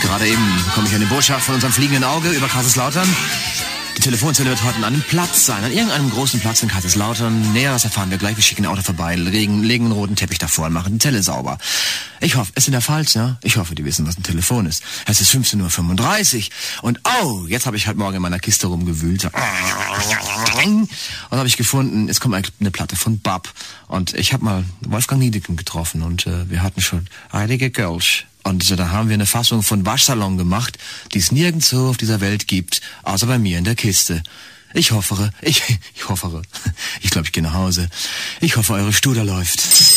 Gerade eben bekomme ich eine Botschaft von unserem fliegenden Auge über Kaiserslautern. Die Telefonzelle wird heute an einem Platz sein, an irgendeinem großen Platz in Kaiserslautern. Näheres erfahren wir gleich. Wir schicken ein Auto vorbei, legen einen roten Teppich davor und machen die Zelle sauber. Ich hoffe, es ist in der Pfalz, ja? Ich hoffe, die wissen, was ein Telefon ist. Es ist 15:35 Uhr und jetzt habe ich heute Morgen in meiner Kiste rumgewühlt. Und habe ich gefunden, jetzt kommt eine Platte von Bab. Und ich habe mal Wolfgang Niedecken getroffen und wir hatten schon einige Girls. Und da haben wir eine Fassung von Waschsalon gemacht, die es nirgendwo auf dieser Welt gibt, außer bei mir in der Kiste. Ich glaube, ich gehe nach Hause. Ich hoffe, eure Studer läuft.